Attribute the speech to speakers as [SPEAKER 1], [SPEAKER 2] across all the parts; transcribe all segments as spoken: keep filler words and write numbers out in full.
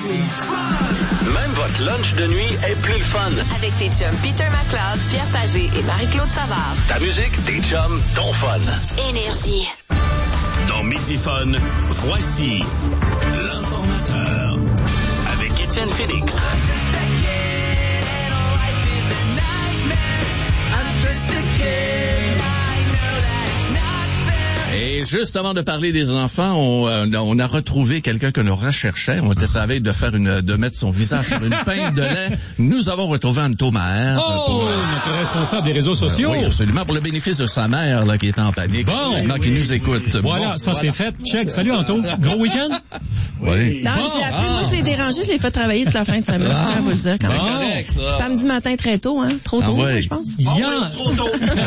[SPEAKER 1] Même votre lunch de nuit est plus le fun.
[SPEAKER 2] Avec tes chums Peter McLeod, Pierre Pagé et Marie-Claude Savard.
[SPEAKER 1] Ta musique, tes chums, ton fun.
[SPEAKER 2] Énergie.
[SPEAKER 3] Dans Midi Fun, voici l'informateur
[SPEAKER 1] Avec Étienne Félix.
[SPEAKER 4] Et juste avant de parler des enfants, on, euh, on a retrouvé quelqu'un que nous recherchait. On était sur la veille de faire une, de mettre son visage sur une pinte de lait. Nous avons retrouvé Anto Maher.
[SPEAKER 5] Oh,
[SPEAKER 4] pour, euh,
[SPEAKER 5] notre responsable des réseaux sociaux.
[SPEAKER 4] Euh, oui, absolument, pour le bénéfice de sa mère, là, qui est en panique.
[SPEAKER 5] Bon.
[SPEAKER 4] Maintenant, qui nous écoute.
[SPEAKER 5] Voilà,
[SPEAKER 4] bon,
[SPEAKER 5] ça
[SPEAKER 4] voilà.
[SPEAKER 5] c'est fait. Check. Salut Anto. Gros week-end?
[SPEAKER 4] Oui.
[SPEAKER 6] Non,
[SPEAKER 5] Bon.
[SPEAKER 6] je l'ai appelé.
[SPEAKER 4] Ah.
[SPEAKER 6] Moi, je l'ai dérangé. Je l'ai fait travailler toute la fin de semaine.
[SPEAKER 4] Ah.
[SPEAKER 6] Je tiens à vous le dire quand
[SPEAKER 4] Ben,
[SPEAKER 6] même.
[SPEAKER 4] correct, ça.
[SPEAKER 6] Samedi matin très tôt, hein. Trop
[SPEAKER 4] Ah
[SPEAKER 6] tôt,
[SPEAKER 4] ouais.
[SPEAKER 6] je pense.
[SPEAKER 5] Il y, en...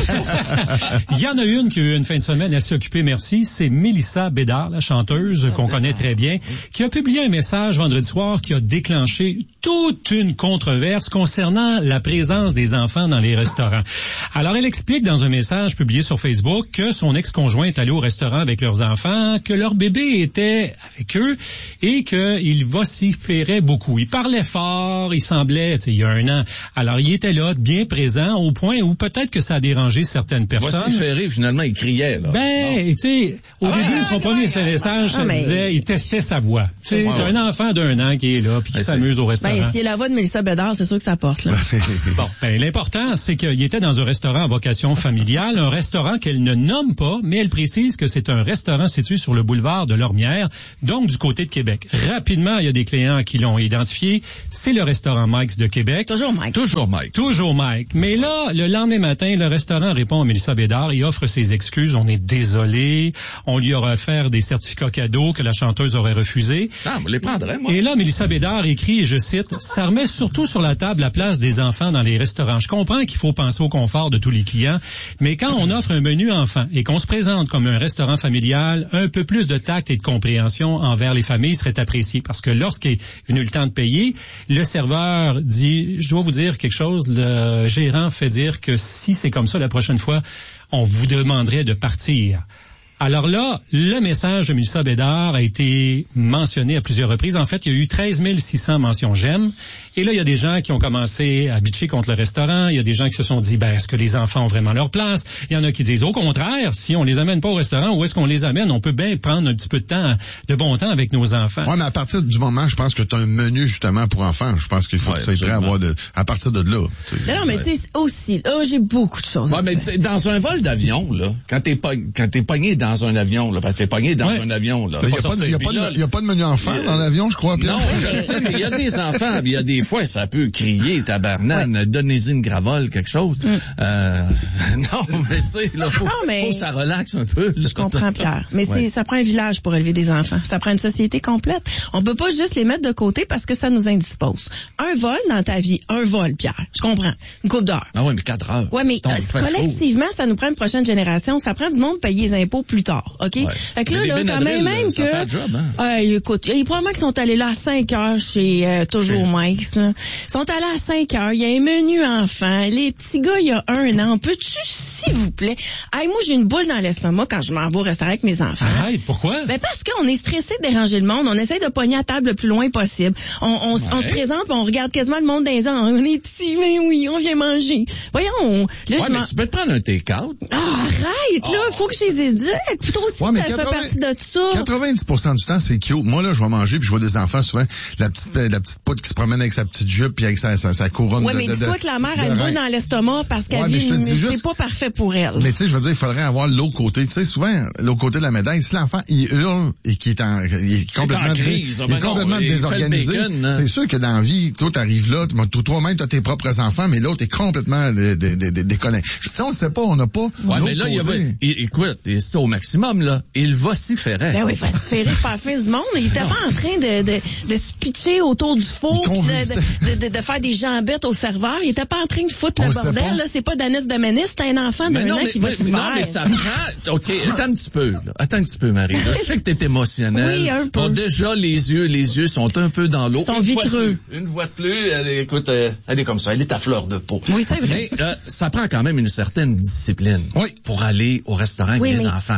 [SPEAKER 5] Il y en a une qui a eu une fin de semaine assez occupée, merci. C'est Mélissa Bédard, la chanteuse qu'on connaît très bien, qui a publié un message vendredi soir qui a déclenché toute une controverse concernant la présence des enfants dans les restaurants. Alors, elle explique dans un message publié sur Facebook que son ex-conjoint est allé au restaurant avec leurs enfants, que leur bébé était avec eux et qu'il vociférait beaucoup. Il parlait fort, il semblait, tu sais, il y a un an. Alors, il était là, bien présent, au point où peut-être que ça a dérangé certaines personnes.
[SPEAKER 4] Vociféré, finalement, il criait, là.
[SPEAKER 5] Ben, tu sais, au
[SPEAKER 4] Ah,
[SPEAKER 5] début,
[SPEAKER 4] ouais,
[SPEAKER 5] son
[SPEAKER 4] ouais,
[SPEAKER 5] premier
[SPEAKER 4] ouais,
[SPEAKER 5] message, ça
[SPEAKER 6] Ah, mais-
[SPEAKER 5] disait, il testait sa voix. C'est
[SPEAKER 4] Ouais,
[SPEAKER 5] un
[SPEAKER 4] ouais.
[SPEAKER 5] enfant d'un an qui est là, puis qui
[SPEAKER 4] Ben,
[SPEAKER 5] s'amuse au restaurant.
[SPEAKER 6] Ben, si la voix de Mélissa Bédard, c'est sûr que ça porte, là.
[SPEAKER 5] Bon, ben, l'important, c'est qu'il était dans un restaurant à vocation familiale, un restaurant qu'elle ne nomme pas, mais elle précise que c'est un restaurant situé sur le boulevard de Lormière, donc du côté de Québec. Rapidement, il y a des clients qui l'ont identifié. C'est le restaurant Mike's de Québec.
[SPEAKER 6] Toujours Mike.
[SPEAKER 4] Toujours Mike.
[SPEAKER 5] Toujours Mike. Mais là, le lendemain matin, le restaurant répond à Mélissa Bédard et offre ses excuses. On est désolé. On lui aura offert des certificats cadeaux que la chanteuse aurait refusés.
[SPEAKER 4] Ah, on les prendrait, moi.
[SPEAKER 5] Et là, Mélissa Bédard écrit, et je cite, « Ça remet surtout sur la table la place des enfants dans les restaurants. Je comprends qu'il faut penser au confort de tous les clients, mais quand on offre un menu enfant et qu'on se présente comme un restaurant familial, un peu plus de tact et de compréhension envers les familles serait apprécié. Parce que lorsqu'est venu le temps de payer, le serveur dit, je dois vous dire quelque chose, le gérant fait dire que si c'est comme ça la prochaine fois, on vous demanderait de partir. » Alors là, le message de Mélissa Bédard a été mentionné à plusieurs reprises. En fait, il y a eu treize mille six cents mentions j'aime. Et là, il y a des gens qui ont commencé à bitcher contre le restaurant. Il y a des gens qui se sont dit, ben, est-ce que les enfants ont vraiment leur place? Il y en a qui disent, au contraire, si on les amène pas au restaurant, où est-ce qu'on les amène? On peut bien prendre un petit peu de temps, de bon temps avec nos enfants.
[SPEAKER 7] Ouais, mais à partir du moment, je pense que tu as un menu justement pour enfants. Je pense qu'il faut
[SPEAKER 4] Ouais,
[SPEAKER 7] que tu aies prêt à avoir de, à partir de là. t'sais.
[SPEAKER 6] Non, non, mais tu sais, aussi, là, j'ai beaucoup de choses.
[SPEAKER 4] Ouais,
[SPEAKER 6] à
[SPEAKER 4] mais
[SPEAKER 6] faire.
[SPEAKER 4] t'sais, dans un vol d'avion, là, quand t'es pas, quand t'es pogné dans un avion, là, parce que t'es pogné dans
[SPEAKER 5] Ouais.
[SPEAKER 4] un avion, là.
[SPEAKER 7] Il n'y
[SPEAKER 4] pas
[SPEAKER 7] a, pas de-
[SPEAKER 4] sortir.
[SPEAKER 7] y a,
[SPEAKER 4] Puis
[SPEAKER 7] pas de-
[SPEAKER 4] là,
[SPEAKER 7] y a pas de menu enfant dans l'avion, je crois, Pierre.
[SPEAKER 4] non, je le sais, mais il y a des enfants, il y a des fois, ça peut crier, tabarnane, donnez-y une gravole, quelque chose.
[SPEAKER 6] Mm.
[SPEAKER 4] Euh, non, mais tu sais, là, faut,
[SPEAKER 6] Non, mais-
[SPEAKER 4] faut que ça relaxe un peu. Là.
[SPEAKER 6] Je comprends, Pierre. Mais
[SPEAKER 4] Ouais.
[SPEAKER 6] c'est, ça prend un village pour élever des enfants. Ça prend une société complète. On peut pas juste les mettre de côté parce que ça nous indispose. Un vol dans ta vie, un vol, Pierre. Je comprends. Une coupe d'heure.
[SPEAKER 4] Ah ouais, mais quatre heures.
[SPEAKER 6] Ouais, mais
[SPEAKER 4] Donc,
[SPEAKER 6] euh,
[SPEAKER 4] il fait chaud.
[SPEAKER 6] collectivement, ça nous prend une prochaine génération. Ça prend du monde pour payer les impôts plus tard, OK?
[SPEAKER 4] Ouais.
[SPEAKER 6] Fait que là,
[SPEAKER 4] Mais
[SPEAKER 6] là,
[SPEAKER 4] les
[SPEAKER 6] quand même,
[SPEAKER 4] Benadryl,
[SPEAKER 6] même
[SPEAKER 4] ça
[SPEAKER 6] que...
[SPEAKER 4] fait le job, hein?
[SPEAKER 6] Ouais, écoute, il y a probablement qu'ils sont allés là à cinq heures chez euh, Toujours Mike's, là. Ils sont allés à cinq heures. Il y a un menu enfant. Les petits gars, il y a un an. Peux-tu, s'il vous plaît? Hey, moi, j'ai une boule dans l'estomac quand je m'en vais au restaurant avec mes enfants.
[SPEAKER 5] Arrête, pourquoi?
[SPEAKER 6] Ben parce qu'on est stressé de déranger le monde, on essaie de pogner à table le plus loin possible. On, on,
[SPEAKER 4] Ouais.
[SPEAKER 6] on se présente, puis on regarde quasiment le monde dans les ans. On est ici, mais oui, on vient manger. Voyons, on, là,
[SPEAKER 4] Ouais,
[SPEAKER 6] je
[SPEAKER 4] mais
[SPEAKER 6] m'en...
[SPEAKER 4] tu peux te prendre un take-out.
[SPEAKER 6] Ah, arrête, là, faut que je les éduque. Plutôt aussi,
[SPEAKER 7] Ouais, mais
[SPEAKER 6] ça fait
[SPEAKER 7] quatre-vingts
[SPEAKER 6] partie de ça.
[SPEAKER 7] quatre-vingt-dix pour cent du temps, c'est cute. Moi, là, je vais manger, puis je vois des enfants souvent, la petite, euh, la petite pote qui se promène avec sa petite jupe, puis avec sa, sa, sa couronne
[SPEAKER 6] Ouais,
[SPEAKER 7] de,
[SPEAKER 6] mais
[SPEAKER 7] de,
[SPEAKER 6] dis-toi
[SPEAKER 7] de-
[SPEAKER 6] que la mère
[SPEAKER 7] de
[SPEAKER 6] a une boule
[SPEAKER 7] rein.
[SPEAKER 6] dans l'estomac parce qu'elle
[SPEAKER 7] Ouais, mais
[SPEAKER 6] vit,
[SPEAKER 7] je te dis
[SPEAKER 6] mais
[SPEAKER 7] juste-
[SPEAKER 6] c'est pas parfait pour elle.
[SPEAKER 7] Mais tu sais, je veux dire, il faudrait avoir l'autre côté. Tu sais, souvent, l'autre côté de la médaille, si l'enfant, il hurle et qu'il est en, il est complètement,
[SPEAKER 4] en
[SPEAKER 7] dé-
[SPEAKER 4] crise,
[SPEAKER 7] il est
[SPEAKER 4] ben non,
[SPEAKER 7] complètement
[SPEAKER 4] il fait le
[SPEAKER 7] désorganisé.
[SPEAKER 4] bacon, hein.
[SPEAKER 7] C'est sûr que dans la vie, toi, t'arrives là, tu toi-même, t'as tes propres enfants, mais l'autre est complètement dé- dé- dé- dé- déconnecté. Tu sais, on le sait pas, on n'a pas
[SPEAKER 4] Ouais,
[SPEAKER 7] l'autre
[SPEAKER 4] mais là, il y
[SPEAKER 7] côté.
[SPEAKER 4] avait, é- écoute, et c'était au maximum, là. Il vociférait.
[SPEAKER 6] Ben oui, il va se faire faire fin du monde. Il était pas en train de, de, de se pitcher autour du four,
[SPEAKER 7] Il
[SPEAKER 6] pis
[SPEAKER 7] convulsait.
[SPEAKER 6] de, de, de, de faire des jambettes au serveur. Il était pas en train de foutre
[SPEAKER 7] On
[SPEAKER 6] le
[SPEAKER 7] le sait
[SPEAKER 6] bordel.
[SPEAKER 7] pas.
[SPEAKER 6] Là, c'est pas Danis de Manis, c'est un enfant d'un
[SPEAKER 4] Mais non,
[SPEAKER 6] an
[SPEAKER 4] mais,
[SPEAKER 6] qui va
[SPEAKER 4] mais-
[SPEAKER 6] se
[SPEAKER 4] non,
[SPEAKER 6] faire.
[SPEAKER 4] mais ça prend... OK, attends un petit peu, là. Attends un petit peu, Marie. Là, je sais que t'es émotionnelle.
[SPEAKER 6] Oui, un peu.
[SPEAKER 4] Bon, déjà, les yeux, les yeux sont un peu dans l'eau.
[SPEAKER 6] Ils sont
[SPEAKER 4] Une fois de
[SPEAKER 6] vitreux.
[SPEAKER 4] plus, Une fois de plus, elle, est- écoute, euh, elle est comme ça. Elle est à fleur de peau.
[SPEAKER 6] Oui, c'est vrai.
[SPEAKER 4] Mais euh, ça prend quand même une certaine discipline
[SPEAKER 7] Oui.
[SPEAKER 4] pour aller au restaurant avec
[SPEAKER 6] Oui,
[SPEAKER 4] les
[SPEAKER 6] mais
[SPEAKER 4] enfants.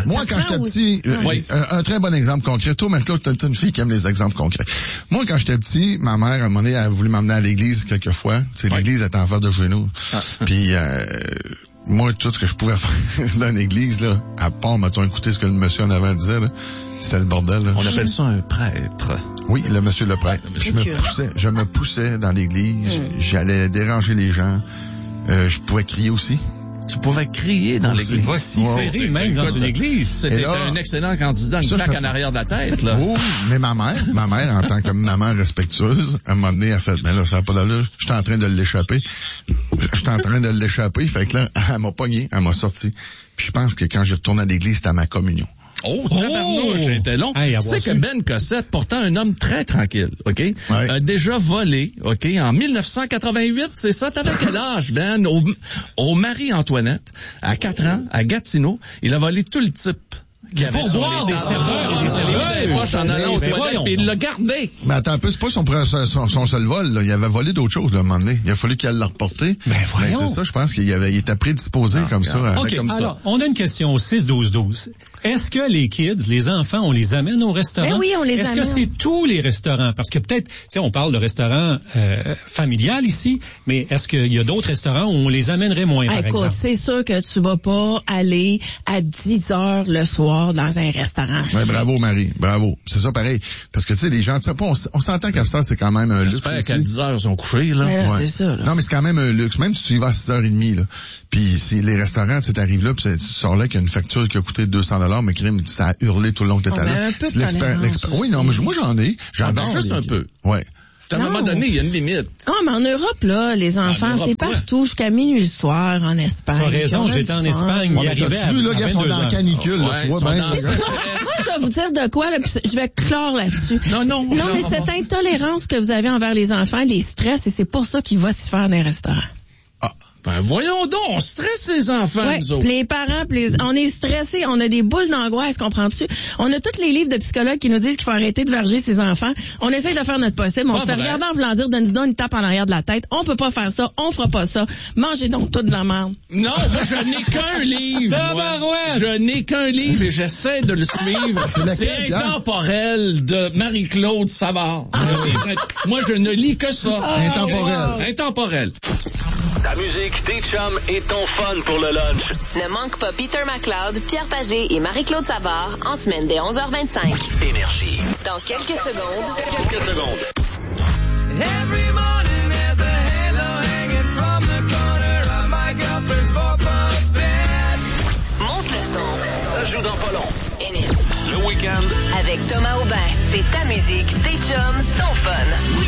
[SPEAKER 7] Moi,
[SPEAKER 6] Ça
[SPEAKER 7] quand
[SPEAKER 6] prend
[SPEAKER 7] j'étais
[SPEAKER 6] aussi-
[SPEAKER 7] petit, euh,
[SPEAKER 4] Oui.
[SPEAKER 7] un, un très bon exemple concret. Toi, Marie-Claude, t'es une fille qui aime les exemples concrets. Moi, quand j'étais petit, ma mère, à un moment donné, elle a voulu m'emmener à l'église quelques fois. Tu sais,
[SPEAKER 4] Oui.
[SPEAKER 7] l'église était en face de chez nous.
[SPEAKER 4] Ah.
[SPEAKER 7] Puis, euh, moi, tout ce que je pouvais faire dans l'église, là, à part, mettons, écouter ce que le monsieur en avant disait, là, c'était le bordel, là.
[SPEAKER 4] On appelle ça un prêtre.
[SPEAKER 7] Oui, le monsieur le prêtre. Je me
[SPEAKER 6] curé.
[SPEAKER 7] poussais, je me poussais dans l'église.
[SPEAKER 6] Mm.
[SPEAKER 7] J'allais déranger les gens. Euh, je pouvais crier aussi.
[SPEAKER 4] Tu pouvais crier dans l'église.
[SPEAKER 5] Vociférer
[SPEAKER 4] Tu-
[SPEAKER 5] même dans
[SPEAKER 4] écoute,
[SPEAKER 5] une église.
[SPEAKER 4] C'était
[SPEAKER 7] Et là-
[SPEAKER 4] un excellent candidat, une
[SPEAKER 7] Ça,
[SPEAKER 4] claque
[SPEAKER 7] je
[SPEAKER 4] en
[SPEAKER 7] fais-
[SPEAKER 4] arrière de la tête, là.
[SPEAKER 7] Oh, mais ma mère, ma mère, en tant que maman respectueuse, à un moment donné, elle fait, ben là, ça n'a pas d'allure, j'étais en train de l'échapper. J'étais en train de l'échapper, fait que là, elle m'a pogné, elle m'a sorti. Puis je pense que quand j'ai retourné à l'église, c'était à ma communion.
[SPEAKER 4] Oh, tabarnouche, c'était long.
[SPEAKER 5] Hey,
[SPEAKER 4] tu
[SPEAKER 5] avoir
[SPEAKER 4] sais que
[SPEAKER 5] su.
[SPEAKER 4] Ben Cossette, pourtant un homme très tranquille, OK, a déjà volé, OK, en mille neuf cent quatre-vingt-huit, c'est ça? T'avais quel âge, Ben? Au, au Marie-Antoinette, à quatre ans, à Gatineau, il a volé tout le type. Qui avait
[SPEAKER 5] Pour
[SPEAKER 4] sur
[SPEAKER 5] boire
[SPEAKER 4] les
[SPEAKER 5] des
[SPEAKER 4] tables.
[SPEAKER 5] serveurs et des
[SPEAKER 4] Ah,
[SPEAKER 5] serveurs.
[SPEAKER 4] des poches en allant aux
[SPEAKER 5] Ben
[SPEAKER 4] toilettes,
[SPEAKER 5] voyons
[SPEAKER 4] puis il
[SPEAKER 5] donc.
[SPEAKER 4] l'a gardé.
[SPEAKER 7] Mais attends un peu, c'est pas son, son, son, son seul vol, là. Il avait volé d'autres choses, là, à un moment donné. Il a fallu qu'elle l'a reporté.
[SPEAKER 5] Ben voyons.
[SPEAKER 7] c'est ça, je pense qu'il avait, il était prédisposé comme ça. avec-
[SPEAKER 5] OK,
[SPEAKER 7] comme ça.
[SPEAKER 5] alors, on a une question au six douze douze. Est-ce que les kids, les enfants, on les amène au restaurant?
[SPEAKER 6] Ben oui, on les
[SPEAKER 5] Est-ce
[SPEAKER 6] amène.
[SPEAKER 5] que c'est tous les restaurants? Parce que peut-être, tu sais, on parle de restaurant euh, familial ici, mais est-ce qu'il y a d'autres restaurants où on les amènerait moins,
[SPEAKER 6] Ah,
[SPEAKER 5] par
[SPEAKER 6] écoute,
[SPEAKER 5] exemple?
[SPEAKER 6] c'est sûr que tu vas pas aller à dix heures le soir dans un restaurant.
[SPEAKER 7] Ouais, bravo, Marie. Bravo. C'est ça, pareil. Parce que, tu sais, les gens, tu sais pas, on, s- on s'entend qu'à ça, c'est quand même un luxe.
[SPEAKER 4] J'espère
[SPEAKER 7] aussi.
[SPEAKER 4] qu'à dix heures, ils sont couchés, là.
[SPEAKER 6] Mais là,
[SPEAKER 7] Ouais.
[SPEAKER 6] c'est ça, là.
[SPEAKER 7] Non, mais c'est quand même un luxe. Même si tu y vas à six heures trente, là. Puis si les restaurants, tu arrives là, puis tu sors là qu'il y a une facture qui a coûté deux cents dollars, mais crime, ça a hurlé tout le long que t'étais
[SPEAKER 6] Oh, ben,
[SPEAKER 7] là.
[SPEAKER 6] un peu de
[SPEAKER 7] C'est l'expé-
[SPEAKER 6] tolérance
[SPEAKER 7] l'expé- Oui,
[SPEAKER 6] aussi.
[SPEAKER 7] non, mais moi j'en ai.
[SPEAKER 4] Ah,
[SPEAKER 7] J'adore.
[SPEAKER 4] ben, juste
[SPEAKER 7] les-
[SPEAKER 4] un peu.
[SPEAKER 7] Ouais.
[SPEAKER 4] À un
[SPEAKER 6] Non.
[SPEAKER 4] moment donné, il y a une limite.
[SPEAKER 6] Ah, mais en Europe, là, les enfants,
[SPEAKER 4] Europe,
[SPEAKER 6] c'est
[SPEAKER 4] quoi?
[SPEAKER 6] partout jusqu'à minuit le soir, en Espagne.
[SPEAKER 5] Tu as raison,
[SPEAKER 6] Puis on a
[SPEAKER 5] j'étais
[SPEAKER 6] du
[SPEAKER 5] en
[SPEAKER 6] fun.
[SPEAKER 5] Espagne,
[SPEAKER 7] Ouais,
[SPEAKER 5] il
[SPEAKER 7] mais
[SPEAKER 5] arrivait
[SPEAKER 7] t'as-tu vu, là,
[SPEAKER 5] à,
[SPEAKER 7] gars,
[SPEAKER 5] à
[SPEAKER 7] ils sont
[SPEAKER 5] vingt-deux
[SPEAKER 7] dans la
[SPEAKER 5] heures.
[SPEAKER 7] canicule, là,
[SPEAKER 4] Ouais,
[SPEAKER 7] tu
[SPEAKER 4] ils
[SPEAKER 7] vois
[SPEAKER 4] sont
[SPEAKER 7] bien.
[SPEAKER 4] dans-
[SPEAKER 6] Moi, je vais vous dire de quoi, là, puis je vais clore là-dessus.
[SPEAKER 4] Non, non.
[SPEAKER 6] Non, mais cette intolérance que vous avez envers les enfants, les stress, et c'est pour ça qu'il va s'y faire dans les restaurants.
[SPEAKER 7] Ah.
[SPEAKER 4] Ben, voyons donc, on stresse les enfants,
[SPEAKER 6] Ouais,
[SPEAKER 4] nous autres.
[SPEAKER 6] puis les parents, puis les- on est stressés, on a des boules d'angoisse, comprends-tu? On a tous les livres de psychologues qui nous disent qu'il faut arrêter de verger ses enfants. On essaie de faire notre possible, on
[SPEAKER 4] Pas
[SPEAKER 6] se fait
[SPEAKER 4] vrai.
[SPEAKER 6] regarder en voulant dire, donne-nous donc une tape en arrière de la tête. On peut pas faire ça, on fera pas ça. Mangez donc tout de la merde.
[SPEAKER 4] Non, moi, je n'ai qu'un livre. moi.
[SPEAKER 5] Tabarouette!
[SPEAKER 4] Je n'ai qu'un livre et j'essaie de le suivre.
[SPEAKER 7] lequel,
[SPEAKER 4] C'est
[SPEAKER 7] Pierre?
[SPEAKER 4] Intemporel de Marie-Claude Savard. Moi, je ne lis que ça.
[SPEAKER 7] Intemporel.
[SPEAKER 4] Intemporel.
[SPEAKER 1] Ta musique, tes chums et ton fun pour le lunch.
[SPEAKER 2] Ne manque pas Peter McLeod, Pierre Pagé et Marie-Claude Savard en semaine dès onze heures vingt-cinq.
[SPEAKER 1] Énergie.
[SPEAKER 2] Dans quelques secondes,
[SPEAKER 1] Quelques secondes.
[SPEAKER 8] Every morning there's a halo hanging from the corner of my girlfriend's four-post bed.
[SPEAKER 2] monte le son.
[SPEAKER 1] Ça joue dans pas long.
[SPEAKER 2] Énergie.
[SPEAKER 1] Le week-end,
[SPEAKER 2] Avec Thomas Aubin, c'est ta musique, tes chums, ton fun.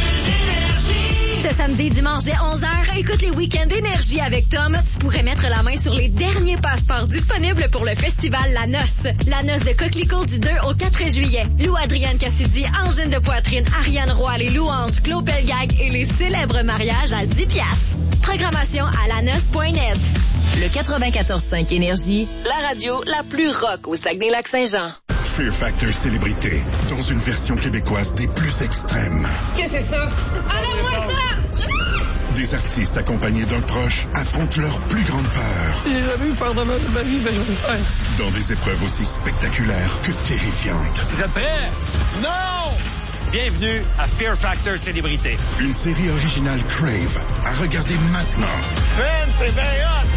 [SPEAKER 9] Ce samedi et dimanche dès onze heures, écoute les week-ends d'énergie avec Tom. Tu pourrais mettre la main sur les derniers passeports disponibles pour le festival La Noce. La Noce de Coquelicot du deux au quatre juillet. Lou Adrienne Cassidy, Angine de Poitrine, Ariane Roy, les Louanges, Claude Pelgag et les célèbres mariages à dix piastres. Programmation à lanoce point net.
[SPEAKER 2] Le quatre-vingt-quatorze cinq Énergie, la radio la plus rock au Saguenay-Lac-Saint-Jean.
[SPEAKER 3] Fear Factor Célébrité, dans une version québécoise des plus extrêmes.
[SPEAKER 9] Qu'est-ce que c'est ça? Enlève-moi ça!
[SPEAKER 3] Des artistes accompagnés d'un proche affrontent leur plus grande peur.
[SPEAKER 8] J'ai jamais eu peur de ma, de ma vie, mais je vais le faire.
[SPEAKER 3] Dans des épreuves aussi spectaculaires que terrifiantes.
[SPEAKER 10] Vous êtes prêts? Non! Bienvenue à Fear Factor Célébrité.
[SPEAKER 3] Une série originale Crave à regarder maintenant.
[SPEAKER 8] Man, c'est bien hot!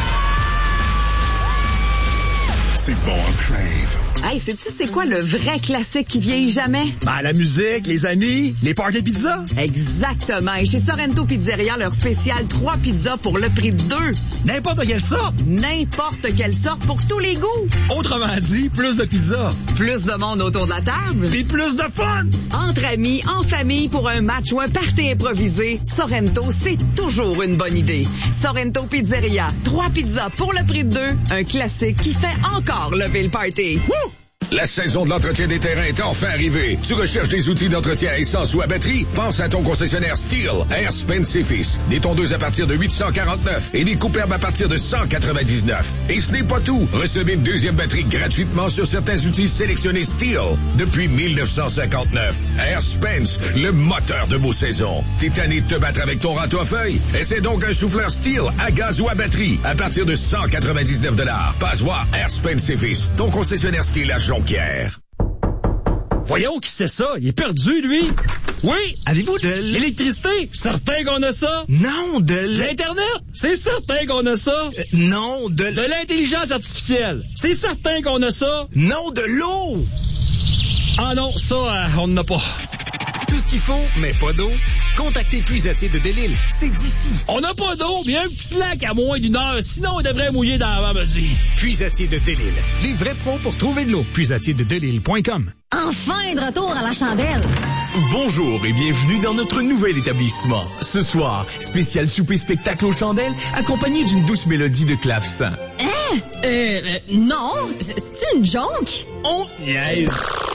[SPEAKER 3] C'est bon en Crave.
[SPEAKER 11] Hey, sais-tu c'est quoi le vrai classique qui vieillit jamais?
[SPEAKER 12] Ben, la musique, les amis, les parties pizza.
[SPEAKER 11] Exactement. Et chez Sorrento Pizzeria, leur spécial trois pizzas pour le prix de deux.
[SPEAKER 12] N'importe quelle sorte.
[SPEAKER 11] N'importe quelle sorte pour tous les goûts.
[SPEAKER 12] Autrement dit, plus de pizza.
[SPEAKER 11] Plus de monde autour de la table.
[SPEAKER 12] Puis plus de fun.
[SPEAKER 11] Entre amis, en famille, pour un match ou un party improvisé, Sorrento, c'est toujours une bonne idée. Sorrento Pizzeria, trois pizzas pour le prix de deux. Un classique qui fait encore lever le party.
[SPEAKER 12] Wouh!
[SPEAKER 13] La saison de l'entretien des terrains est enfin arrivée. Tu recherches des outils d'entretien à essence ou à batterie? Pense à ton concessionnaire Steel, Air Spence et Fils. Des tondeuses à partir de huit cent quarante-neuf et des coupertes à partir de cent quatre-vingt-dix-neuf. Et ce n'est pas tout. Recevez une deuxième batterie gratuitement sur certains outils sélectionnés Steel depuis mille neuf cent cinquante-neuf. Air Spence, le moteur de vos saisons. T'es tanné de te battre avec ton râteau à feuilles? Essaie donc un souffleur Steel à gaz ou à batterie à partir de cent quatre-vingt-dix-neuf dollars. Passe voir Air Spence et Fils, ton concessionnaire Steel à Jonquière.
[SPEAKER 10] Voyons qui c'est ça? Il est perdu, lui. Oui.
[SPEAKER 12] Avez-vous de
[SPEAKER 10] l'électricité? Certain qu'on a ça.
[SPEAKER 12] Non, de
[SPEAKER 10] l'Internet? C'est certain qu'on a ça.
[SPEAKER 12] Euh, non, de
[SPEAKER 10] De l'intelligence artificielle. C'est certain qu'on a ça.
[SPEAKER 12] Non, de l'eau.
[SPEAKER 10] Ah non, ça, euh, on n'en a pas.
[SPEAKER 14] Tout ce qu'il faut, mais pas d'eau? Contactez Puisatier de Delisle. C'est d'ici.
[SPEAKER 10] On n'a pas d'eau, mais un petit lac à moins d'une heure. Sinon, on devrait mouiller dans la me dit.
[SPEAKER 14] Puisatier de Delisle. Les vrais pros pour trouver de l'eau. Puisatier de Delisle point com.
[SPEAKER 9] Enfin de retour à la chandelle.
[SPEAKER 15] Bonjour et bienvenue dans notre nouvel établissement. Ce soir, spécial souper spectacle aux chandelles, accompagné d'une douce mélodie de clavecin.
[SPEAKER 9] Hein? Euh, euh non. C'est une joke?
[SPEAKER 12] On niaise.